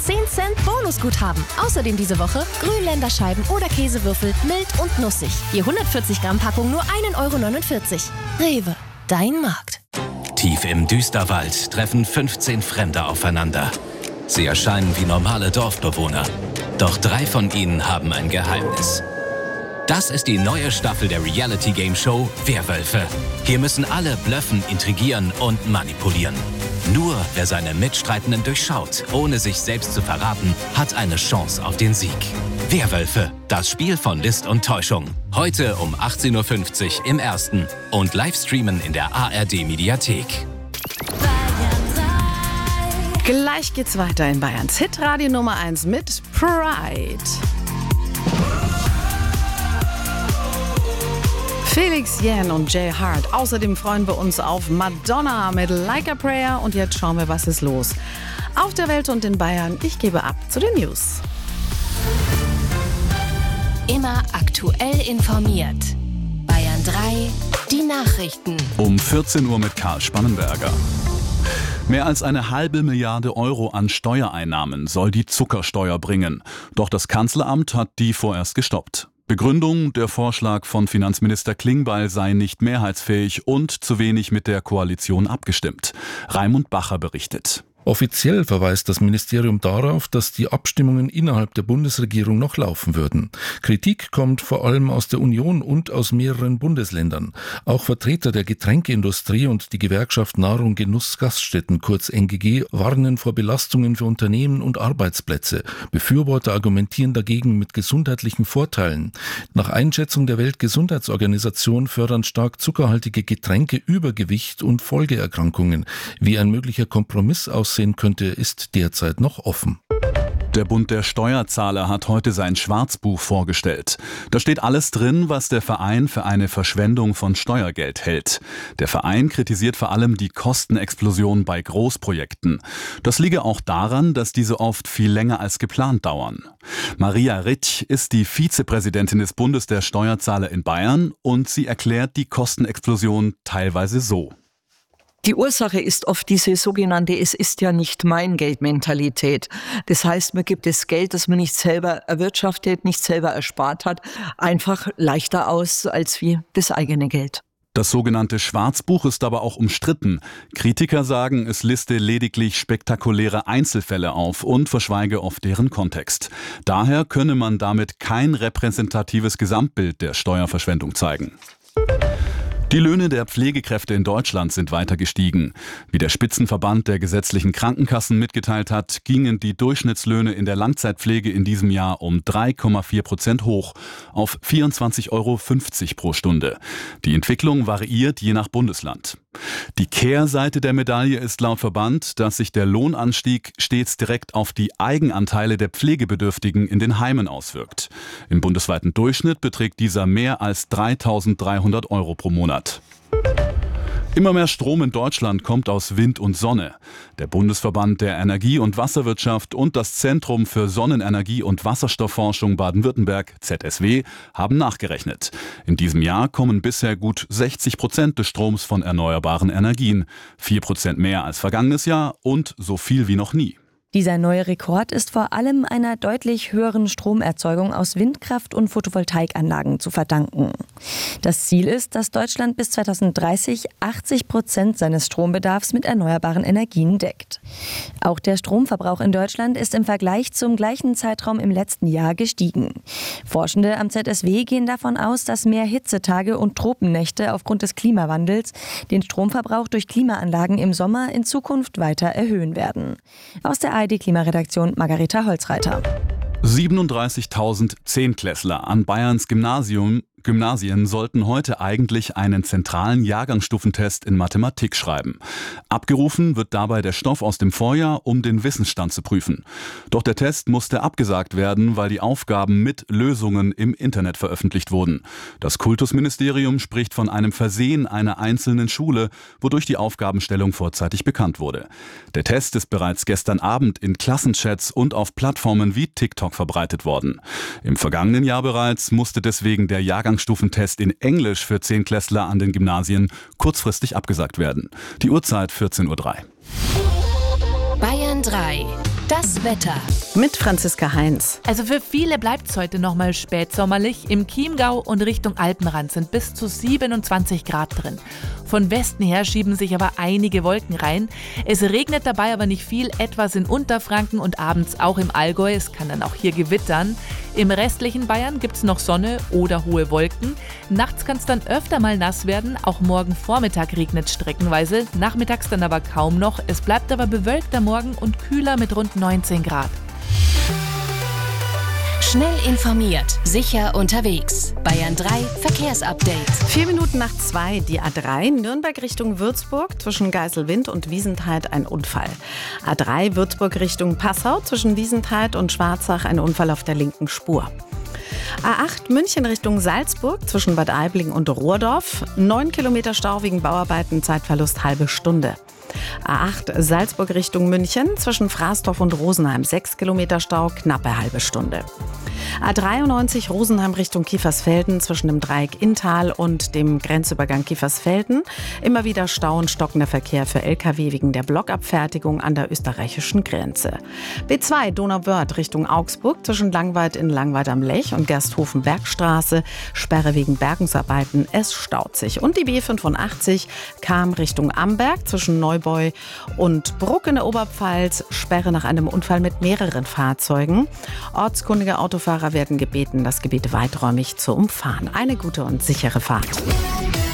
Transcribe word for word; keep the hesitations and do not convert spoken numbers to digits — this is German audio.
zehn Cent Bonusguthaben. Außerdem diese Woche Grünländerscheiben oder Käsewürfel, mild und nussig. Je hundertvierzig Gramm Packung nur ein Euro neunundvierzig. Rewe, dein Markt. Tief im Düsterwald treffen fünfzehn Fremde aufeinander. Sie erscheinen wie normale Dorfbewohner. Doch drei von ihnen haben ein Geheimnis. Das ist die neue Staffel der Reality-Game-Show Werwölfe. Hier müssen alle blöffen, intrigieren und manipulieren. Nur wer seine Mitstreitenden durchschaut, ohne sich selbst zu verraten, hat eine Chance auf den Sieg. Werwölfe, das Spiel von List und Täuschung. Heute um achtzehn Uhr fünfzig im Ersten und Livestreamen in der A R D-Mediathek. Gleich geht's weiter in Bayerns Hitradio Nummer eins mit Pride. Felix Jähn und Jay Hart. Außerdem freuen wir uns auf Madonna mit Like a Prayer. Und jetzt schauen wir, was ist los auf der Welt und in Bayern. Ich gebe ab zu den News. Immer aktuell informiert. Bayern drei, die Nachrichten. Um vierzehn Uhr mit Karl Spannenberger. Mehr als eine halbe Milliarde Euro an Steuereinnahmen soll die Zuckersteuer bringen. Doch das Kanzleramt hat die vorerst gestoppt. Begründung: Der Vorschlag von Finanzminister Klingbeil sei nicht mehrheitsfähig und zu wenig mit der Koalition abgestimmt. Raimund Bacher berichtet. Offiziell verweist das Ministerium darauf, dass die Abstimmungen innerhalb der Bundesregierung noch laufen würden. Kritik kommt vor allem aus der Union und aus mehreren Bundesländern. Auch Vertreter der Getränkeindustrie und die Gewerkschaft Nahrung Genuss Gaststätten, kurz N G G, warnen vor Belastungen für Unternehmen und Arbeitsplätze. Befürworter argumentieren dagegen mit gesundheitlichen Vorteilen. Nach Einschätzung der Weltgesundheitsorganisation fördern stark zuckerhaltige Getränke Übergewicht und Folgeerkrankungen. Wie ein möglicher Kompromiss aus sehen könnte, ist derzeit noch offen. Der Bund der Steuerzahler hat heute sein Schwarzbuch vorgestellt. Da steht alles drin, was der Verein für eine Verschwendung von Steuergeld hält. Der Verein kritisiert vor allem die Kostenexplosion bei Großprojekten. Das liege auch daran, dass diese oft viel länger als geplant dauern. Maria Ritsch ist die Vizepräsidentin des Bundes der Steuerzahler in Bayern und sie erklärt die Kostenexplosion teilweise so. Die Ursache ist oft diese sogenannte Es ist ja nicht mein Geld-Mentalität. Das heißt, man gibt das Geld, das man nicht selber erwirtschaftet, nicht selber erspart hat, einfach leichter aus als wie das eigene Geld. Das sogenannte Schwarzbuch ist aber auch umstritten. Kritiker sagen, es liste lediglich spektakuläre Einzelfälle auf und verschweige oft deren Kontext. Daher könne man damit kein repräsentatives Gesamtbild der Steuerverschwendung zeigen. Die Löhne der Pflegekräfte in Deutschland sind weiter gestiegen. Wie der Spitzenverband der gesetzlichen Krankenkassen mitgeteilt hat, gingen die Durchschnittslöhne in der Langzeitpflege in diesem Jahr um drei Komma vier Prozent hoch auf vierundzwanzig Euro fünfzig pro Stunde. Die Entwicklung variiert je nach Bundesland. Die Kehrseite der Medaille ist laut Verband, dass sich der Lohnanstieg stets direkt auf die Eigenanteile der Pflegebedürftigen in den Heimen auswirkt. Im bundesweiten Durchschnitt beträgt dieser mehr als dreitausenddreihundert Euro pro Monat. Immer mehr Strom in Deutschland kommt aus Wind und Sonne. Der Bundesverband der Energie- und Wasserwirtschaft und das Zentrum für Sonnenenergie und Wasserstoffforschung Baden-Württemberg, Z S W, haben nachgerechnet. In diesem Jahr kommen bisher gut sechzig Prozent des Stroms von erneuerbaren Energien, vier Prozent mehr als vergangenes Jahr und so viel wie noch nie. Dieser neue Rekord ist vor allem einer deutlich höheren Stromerzeugung aus Windkraft- und Photovoltaikanlagen zu verdanken. Das Ziel ist, dass Deutschland bis zweitausenddreißig achtzig Prozent seines Strombedarfs mit erneuerbaren Energien deckt. Auch der Stromverbrauch in Deutschland ist im Vergleich zum gleichen Zeitraum im letzten Jahr gestiegen. Forschende am Z S W gehen davon aus, dass mehr Hitzetage und Tropennächte aufgrund des Klimawandels den Stromverbrauch durch Klimaanlagen im Sommer in Zukunft weiter erhöhen werden. Aus der A R D-Klimaredaktion Margareta Holzreiter. siebenunddreißigtausend Zehnklässler an Bayerns Gymnasium Gymnasien sollten heute eigentlich einen zentralen Jahrgangsstufentest in Mathematik schreiben. Abgerufen wird dabei der Stoff aus dem Vorjahr, um den Wissensstand zu prüfen. Doch der Test musste abgesagt werden, weil die Aufgaben mit Lösungen im Internet veröffentlicht wurden. Das Kultusministerium spricht von einem Versehen einer einzelnen Schule, wodurch die Aufgabenstellung vorzeitig bekannt wurde. Der Test ist bereits gestern Abend in Klassenchats und auf Plattformen wie TikTok verbreitet worden. Im vergangenen Jahr bereits musste deswegen der Jahrgangsstufentest in Englisch für Zehnklässler an den Gymnasien kurzfristig abgesagt werden. Die Uhrzeit vierzehn Uhr drei. Bayern Bayern drei. Das Wetter. Mit Franziska Heinz. Also für viele bleibt es heute noch mal spätsommerlich. Im Chiemgau und Richtung Alpenrand sind bis zu siebenundzwanzig Grad drin. Von Westen her schieben sich aber einige Wolken rein. Es regnet dabei aber nicht viel, etwas in Unterfranken und abends auch im Allgäu. Es kann dann auch hier gewittern. Im restlichen Bayern gibt es noch Sonne oder hohe Wolken. Nachts kann es dann öfter mal nass werden. Auch morgen Vormittag regnet streckenweise. Nachmittags dann aber kaum noch. Es bleibt aber bewölkter Morgen und kühler mit rund neunzehn Grad. Schnell informiert, sicher unterwegs. Bayern drei Verkehrsupdate. Vier Minuten nach zwei, die A drei, Nürnberg Richtung Würzburg, zwischen Geiselwind und Wiesentheid ein Unfall. A drei, Würzburg Richtung Passau, zwischen Wiesentheid und Schwarzach ein Unfall auf der linken Spur. A acht, München Richtung Salzburg, zwischen Bad Aibling und Rohrdorf, neun Kilometer Stau wegen Bauarbeiten, Zeitverlust halbe Stunde. A acht, Salzburg Richtung München, zwischen Fraßdorf und Rosenheim, sechs Kilometer Stau, knappe halbe Stunde. A dreiundneunzig, Rosenheim Richtung Kiefersfelden, zwischen dem Dreieck Inntal und dem Grenzübergang Kiefersfelden. Immer wieder Stau und stockender Verkehr für L K W wegen der Blockabfertigung an der österreichischen Grenze. B zwei, Donauwörth Richtung Augsburg, zwischen Langweid in Langweid am Lech und Gersthofen-Bergstraße, Sperre wegen Bergungsarbeiten, es staut sich. Und die B fünfundachtzig, Cham Richtung Amberg, zwischen Neubeu und Bruck in der Oberpfalz, Sperre nach einem Unfall mit mehreren Fahrzeugen. Ortskundige Autofahrer werden gebeten, das Gebiet weiträumig zu umfahren. Eine gute und sichere Fahrt.